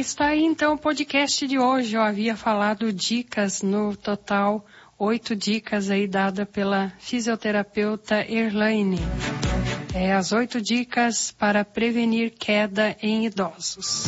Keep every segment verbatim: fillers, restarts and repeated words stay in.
está aí então o podcast de hoje. Eu havia falado dicas, no total, oito dicas aí dada pela fisioterapeuta Erlaine. É, as oito dicas para prevenir queda em idosos.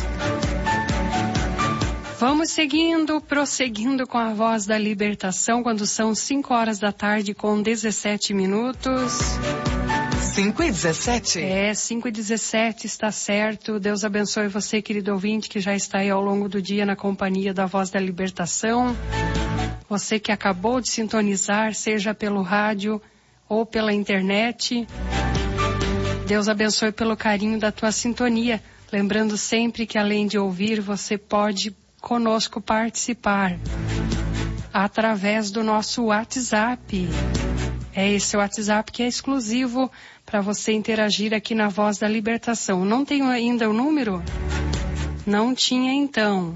Vamos seguindo, prosseguindo com a voz da libertação, quando são cinco horas da tarde com dezessete minutos. cinco e dezessete. É, cinco e dezessete, está certo. Deus abençoe você, querido ouvinte, que já está aí ao longo do dia na companhia da voz da libertação. Você que acabou de sintonizar, seja pelo rádio ou pela internet. Deus abençoe pelo carinho da tua sintonia. Lembrando sempre que além de ouvir, você pode conosco participar através do nosso WhatsApp. É esse WhatsApp que é exclusivo para você interagir aqui na Voz da Libertação. Não tenho ainda o número? Não tinha então.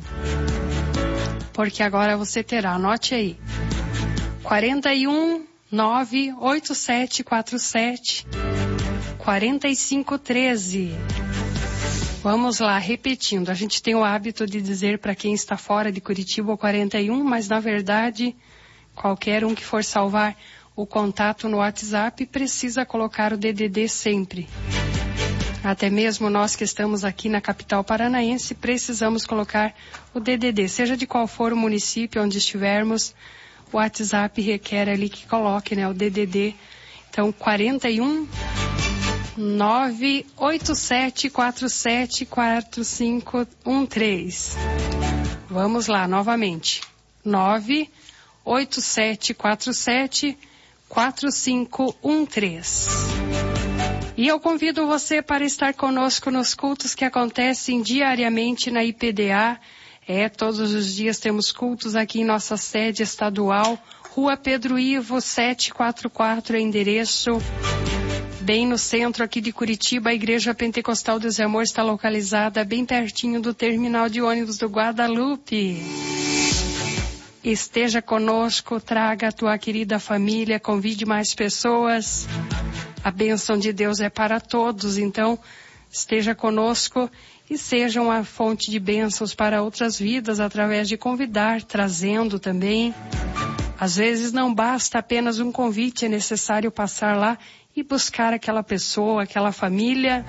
Porque agora você terá. Anote aí. quarenta e um, nove oito sete quatro sete, quarenta e cinco treze. Vamos lá, repetindo. A gente tem o hábito de dizer para quem está fora de Curitiba o quarenta e um, mas na verdade, qualquer um que for salvar o contato no WhatsApp precisa colocar o D D D sempre. Até mesmo nós que estamos aqui na capital paranaense precisamos colocar o D D D, seja de qual for o município onde estivermos, o WhatsApp requer ali que coloque, né, o D D D. Então, quarenta e um, nove oito sete quatro sete quatro cinco um três. Vamos lá, novamente. nove oito sete quatro sete quatro cinco um três. E eu convido você para estar conosco nos cultos que acontecem diariamente na I P D A. É, todos os dias temos cultos aqui em nossa sede estadual, Rua Pedro Ivo, setecentos e quarenta e quatro, endereço bem no centro aqui de Curitiba. A Igreja Pentecostal Deus e Amor está localizada bem pertinho do terminal de ônibus do Guadalupe. Esteja conosco, traga a tua querida família, convide mais pessoas. A bênção de Deus é para todos, então esteja conosco e seja uma fonte de bênçãos para outras vidas através de convidar, trazendo também. Às vezes não basta apenas um convite, é necessário passar lá e buscar aquela pessoa, aquela família.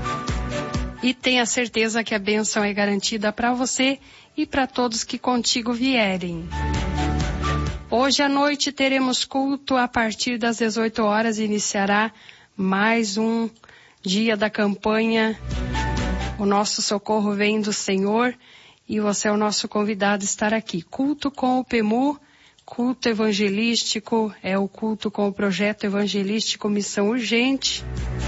E tenha certeza que a bênção é garantida para você e para todos que contigo vierem. Hoje à noite teremos culto a partir das dezoito horas. Iniciará mais um dia da campanha. O nosso socorro vem do Senhor e você é o nosso convidado a estar aqui. Culto com o P E M U, culto evangelístico, é o culto com o projeto evangelístico Missão Urgente.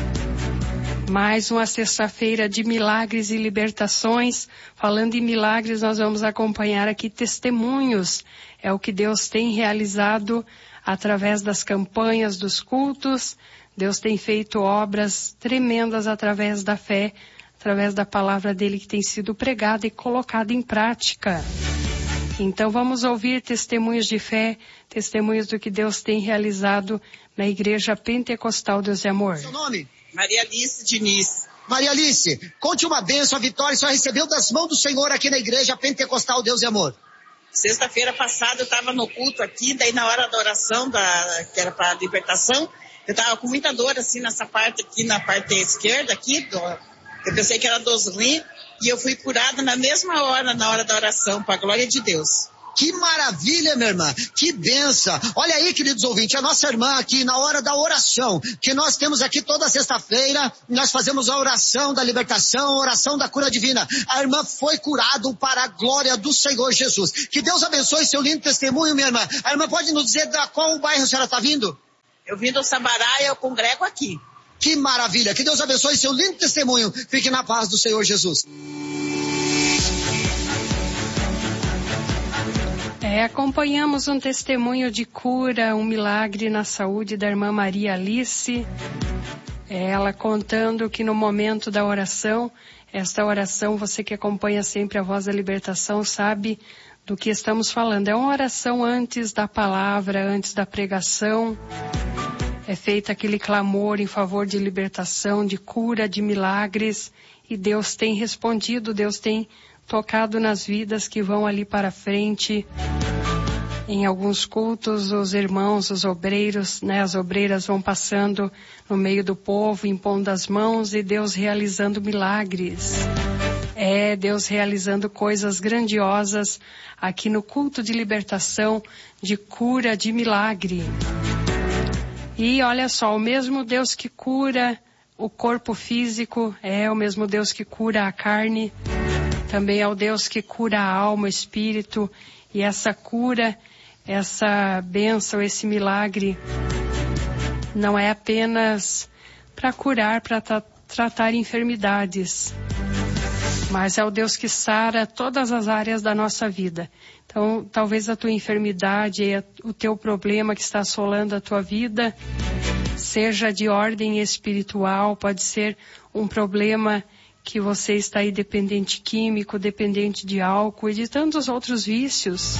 Mais uma sexta-feira de milagres e libertações. Falando em milagres, nós vamos acompanhar aqui testemunhos. É o que Deus tem realizado através das campanhas, dos cultos. Deus tem feito obras tremendas através da fé, através da palavra dele que tem sido pregada e colocada em prática. Então vamos ouvir testemunhos de fé, testemunhos do que Deus tem realizado na Igreja Pentecostal Deus e Amor. Seu nome? Maria Alice Diniz. Maria Alice, conte uma bênção, a vitória que você recebeu das mãos do Senhor aqui na Igreja Pentecostal Deus e Amor. Sexta-feira passada eu estava no culto aqui, daí na hora da oração, da, que era para a libertação, eu estava com muita dor assim nessa parte aqui, na parte esquerda aqui, do, eu pensei que era dos rins, e eu fui curada na mesma hora, na hora da oração, para a glória de Deus. Que maravilha, minha irmã, que benção. Olha aí, queridos ouvintes, a nossa irmã aqui na hora da oração, que nós temos aqui toda sexta-feira, nós fazemos a oração da libertação, a oração da cura divina. A irmã foi curada para a glória do Senhor Jesus. Que Deus abençoe seu lindo testemunho, minha irmã. A irmã pode nos dizer da qual bairro a senhora está vindo? Eu vim do Sabará e eu congrego aqui. Que maravilha, que Deus abençoe seu lindo testemunho. Fique na paz do Senhor Jesus. É, acompanhamos um testemunho de cura, um milagre na saúde da irmã Maria Alice. É, ela contando que no momento da oração, esta oração, você que acompanha sempre a Voz da Libertação sabe do que estamos falando. É uma oração antes da palavra, antes da pregação. É feito aquele clamor em favor de libertação, de cura, de milagres. E Deus tem respondido, Deus tem tocado nas vidas que vão ali para frente. Em alguns cultos, os irmãos, os obreiros, né, as obreiras vão passando no meio do povo, impondo as mãos e Deus realizando milagres. É, Deus realizando coisas grandiosas aqui no culto de libertação, de cura, de milagre. E olha só, o mesmo Deus que cura o corpo físico, é o mesmo Deus que cura a carne, também é o Deus que cura a alma, o espírito, e essa cura, essa bênção, esse milagre, não é apenas para curar, para tra- tratar enfermidades, mas é o Deus que sara todas as áreas da nossa vida. Então, talvez a tua enfermidade, o teu problema que está assolando a tua vida, seja de ordem espiritual, pode ser um problema que você está aí dependente químico, dependente de álcool e de tantos outros vícios.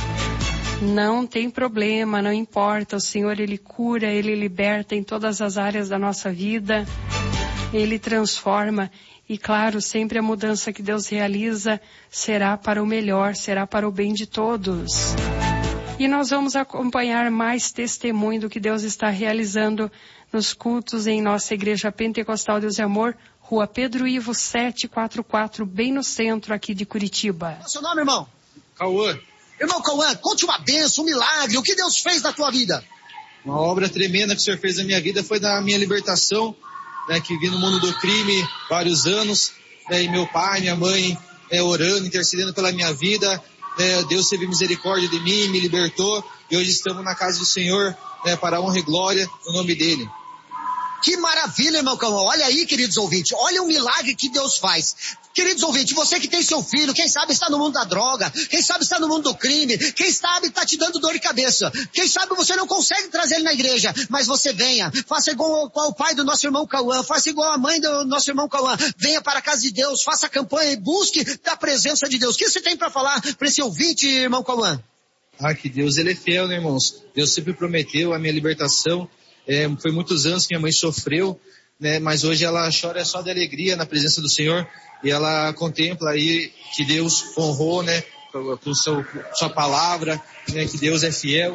Não tem problema, não importa, o Senhor, Ele cura, Ele liberta em todas as áreas da nossa vida, Ele transforma. E claro, sempre a mudança que Deus realiza será para o melhor, será para o bem de todos. E nós vamos acompanhar mais testemunho do que Deus está realizando nos cultos em nossa Igreja Pentecostal Deus e Amor, Rua Pedro Ivo setecentos e quarenta e quatro, bem no centro aqui de Curitiba. Qual é o seu nome, irmão? Cauã. Irmão Cauã, conte uma bênção, um milagre, o que Deus fez na tua vida? Uma obra tremenda que o Senhor fez na minha vida foi da minha libertação, né, que vi no mundo do crime vários anos, né, e meu pai, minha mãe, né, orando, intercedendo pela minha vida, né, Deus teve misericórdia de mim, me libertou, e hoje estamos na casa do Senhor, né, para a honra e glória no nome dEle. Que maravilha, irmão Cauã. Olha aí, queridos ouvintes, olha o milagre que Deus faz. Queridos ouvintes, você que tem seu filho, quem sabe está no mundo da droga, quem sabe está no mundo do crime, quem sabe está te dando dor de cabeça, quem sabe você não consegue trazer ele na igreja, mas você venha, faça igual, igual o pai do nosso irmão Cauã, faça igual a mãe do nosso irmão Cauã, venha para a casa de Deus, faça a campanha e busque da presença de Deus. O que você tem para falar para esse ouvinte, irmão Cauã? Ah, que Deus, Ele é fiel, né, irmãos? Deus sempre prometeu a minha libertação. É, foi muitos anos que minha mãe sofreu, né, mas hoje ela chora só de alegria na presença do Senhor, e ela contempla aí que Deus honrou, né, com seu, sua palavra, né, que Deus é fiel,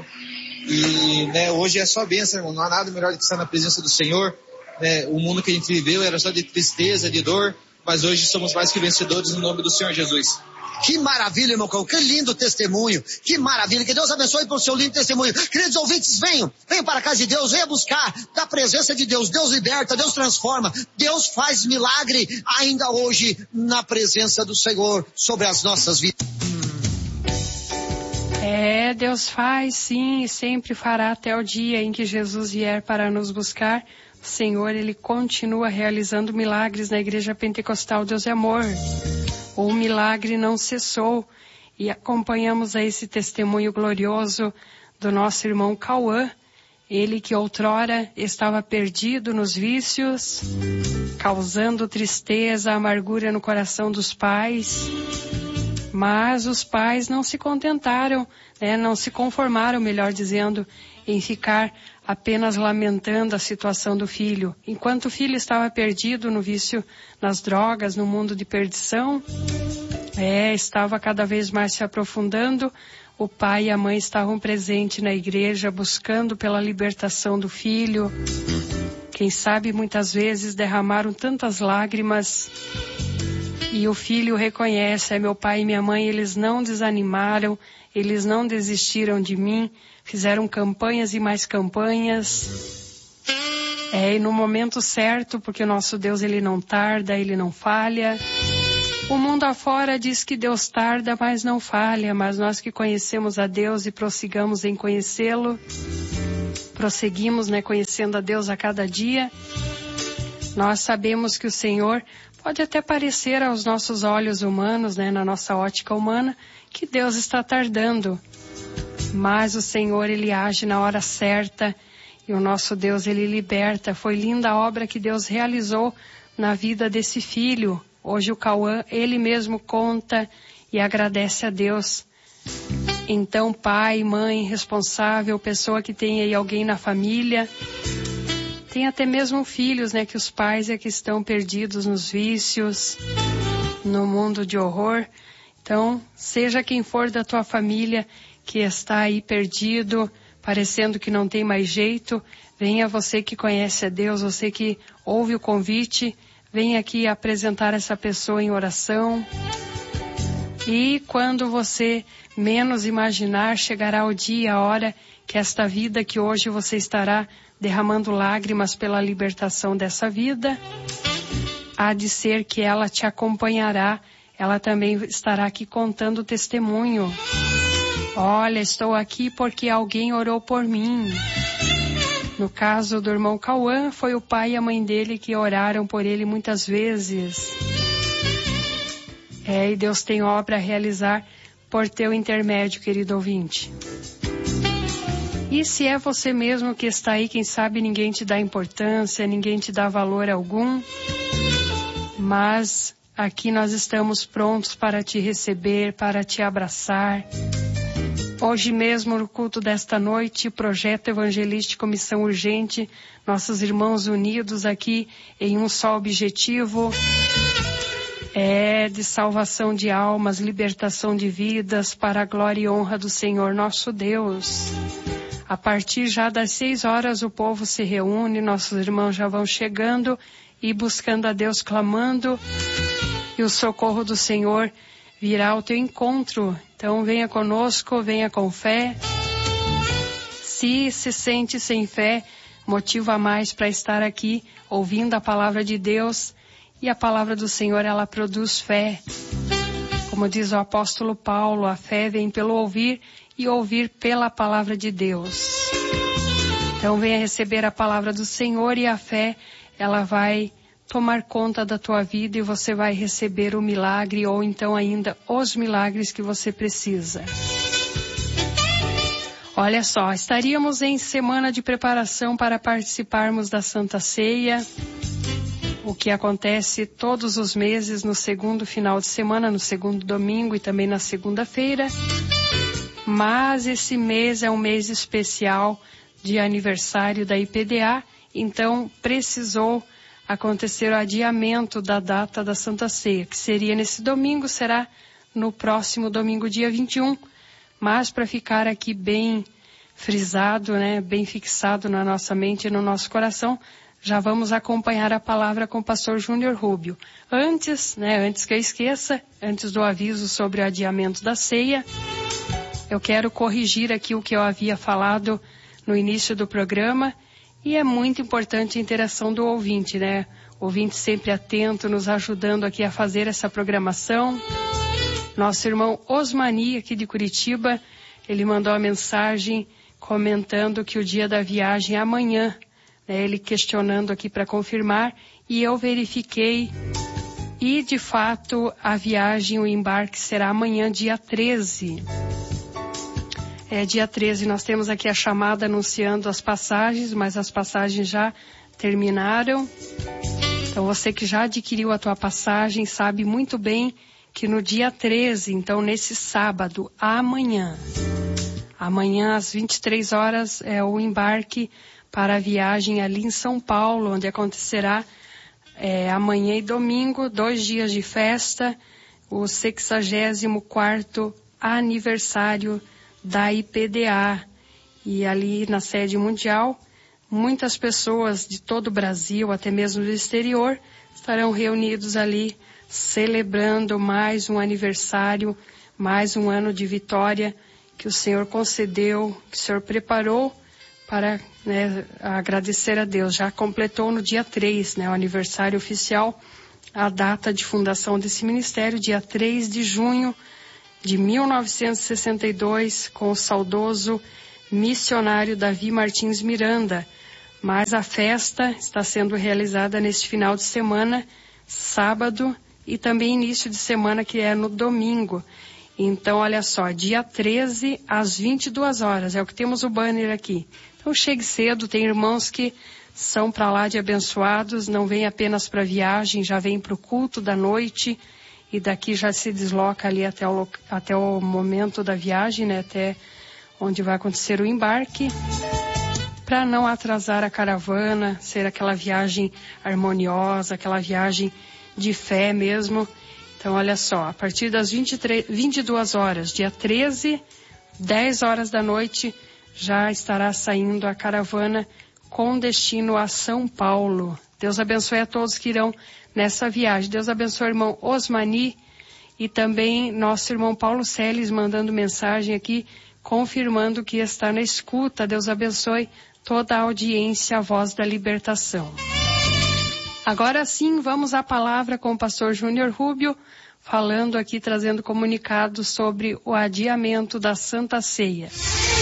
e, né, hoje é só bênção, irmão, não há nada melhor do que estar na presença do Senhor, né, o mundo que a gente viveu era só de tristeza, de dor, mas hoje somos mais que vencedores no nome do Senhor Jesus. Que maravilha, irmão Cauã, que lindo testemunho, que maravilha, que Deus abençoe por seu lindo testemunho. Queridos ouvintes, venham, venham para a casa de Deus, venham buscar da presença de Deus. Deus liberta, Deus transforma, Deus faz milagre ainda hoje na presença do Senhor sobre as nossas vidas. É, Deus faz sim e sempre fará até o dia em que Jesus vier para nos buscar. O Senhor, Ele continua realizando milagres na Igreja Pentecostal Deus e Amor. O milagre não cessou e acompanhamos a esse testemunho glorioso do nosso irmão Cauã, ele que outrora estava perdido nos vícios, causando tristeza, amargura no coração dos pais, mas os pais não se contentaram, né, não se conformaram, melhor dizendo, em ficar apenas lamentando a situação do filho. Enquanto o filho estava perdido no vício, nas drogas, no mundo de perdição, é, estava cada vez mais se aprofundando, o pai e a mãe estavam presentes na igreja, buscando pela libertação do filho. Quem sabe muitas vezes derramaram tantas lágrimas, e o filho reconhece, é meu pai e minha mãe, eles não desanimaram, eles não desistiram de mim, fizeram campanhas e mais campanhas, é, e no momento certo, porque o nosso Deus, Ele não tarda, Ele não falha. O mundo afora diz que Deus tarda, mas não falha, mas nós que conhecemos a Deus e prossigamos em conhecê-lo, prosseguimos, né, conhecendo a Deus a cada dia, nós sabemos que o Senhor pode até parecer aos nossos olhos humanos, né, na nossa ótica humana, que Deus está tardando. Mas o Senhor, Ele age na hora certa e o nosso Deus, Ele liberta. Foi linda a obra que Deus realizou na vida desse filho. Hoje o Cauã, ele mesmo conta e agradece a Deus. Então, pai, mãe, responsável, pessoa que tem aí alguém na família, tem até mesmo filhos, né, que os pais é que estão perdidos nos vícios, no mundo de horror. Então, seja quem for da tua família que está aí perdido, parecendo que não tem mais jeito, venha você que conhece a Deus, você que ouve o convite, venha aqui apresentar essa pessoa em oração. E quando você menos imaginar, chegará o dia, a hora que esta vida que hoje você estará derramando lágrimas pela libertação dessa vida, há de ser que ela te acompanhará, ela também estará aqui contando o testemunho. Olha, estou aqui porque alguém orou por mim. No caso do irmão Cauã, foi o pai e a mãe dele que oraram por ele muitas vezes. É, e Deus tem obra a realizar por teu intermédio, querido ouvinte. E se é você mesmo que está aí, quem sabe ninguém te dá importância, ninguém te dá valor algum, mas aqui nós estamos prontos para te receber, para te abraçar. Hoje mesmo, no culto desta noite, Projeto Evangelístico Missão Urgente, nossos irmãos unidos aqui em um só objetivo, é de salvação de almas, libertação de vidas, para a glória e honra do Senhor nosso Deus. A partir já das seis horas o povo se reúne, nossos irmãos já vão chegando e buscando a Deus, clamando, e o socorro do Senhor virá ao teu encontro. Então venha conosco, venha com fé. Se se sente sem fé, motivo a mais para estar aqui ouvindo a palavra de Deus. E a palavra do Senhor, ela produz fé. Como diz o apóstolo Paulo, a fé vem pelo ouvir e ouvir pela palavra de Deus. Então venha receber a palavra do Senhor e a fé, ela vai tomar conta da tua vida e você vai receber o milagre ou então ainda os milagres que você precisa. Olha só, estaríamos em semana de preparação para participarmos da Santa Ceia, o que acontece todos os meses no segundo final de semana, no segundo domingo e também na segunda-feira. Mas esse mês é um mês especial de aniversário da I P D A, então precisou acontecer o adiamento da data da Santa Ceia, que seria nesse domingo, será no próximo domingo, dia vinte e um. Mas para ficar aqui bem frisado, né, bem fixado na nossa mente e no nosso coração, já vamos acompanhar a palavra com o pastor Júnior Rubio. Antes, né, antes que eu esqueça, antes do aviso sobre o adiamento da ceia, eu quero corrigir aqui o que eu havia falado no início do programa. E é muito importante a interação do ouvinte, né? O ouvinte sempre atento, nos ajudando aqui a fazer essa programação. Nosso irmão Osmani, aqui de Curitiba, ele mandou a mensagem comentando que o dia da viagem é amanhã, né? Ele questionando aqui para confirmar, e eu verifiquei, e de fato a viagem, o embarque será amanhã, dia treze. É dia treze, nós temos aqui a chamada anunciando as passagens, mas as passagens já terminaram. Então você que já adquiriu a tua passagem sabe muito bem que no dia treze, então nesse sábado, amanhã, amanhã às vinte e três horas é o embarque para a viagem ali em São Paulo, onde acontecerá é, amanhã e domingo, dois dias de festa, o sexagésimo quarto aniversário da I P D A, e ali na sede mundial, muitas pessoas de todo o Brasil, até mesmo do exterior, estarão reunidos ali, celebrando mais um aniversário, mais um ano de vitória que o Senhor concedeu, que o Senhor preparou para, né, agradecer a Deus. Já completou no dia três, né, o aniversário oficial, a data de fundação desse ministério, dia três de junho de mil novecentos e sessenta e dois, com o saudoso missionário Davi Martins Miranda. Mas a festa está sendo realizada neste final de semana, sábado, e também início de semana, que é no domingo. Então, olha só, dia treze, às vinte e duas horas, é o que temos o banner aqui. Então, chegue cedo, tem irmãos que são para lá de abençoados, não vêm apenas para viagem, já vêm para o culto da noite, e daqui já se desloca ali até o, até o momento da viagem, né, até onde vai acontecer o embarque, para não atrasar a caravana, ser aquela viagem harmoniosa, aquela viagem de fé mesmo. Então, olha só, a partir das vinte e três, vinte e duas horas, dia treze, dez horas da noite, já estará saindo a caravana com destino a São Paulo. Deus abençoe a todos que irão nessa viagem. Deus abençoe o irmão Osmani e também nosso irmão Paulo Celes mandando mensagem aqui, confirmando que está na escuta. Deus abençoe toda a audiência, a Voz da Libertação. Agora sim, vamos à palavra com o pastor Júnior Rubio, falando aqui, trazendo comunicado sobre o adiamento da Santa Ceia.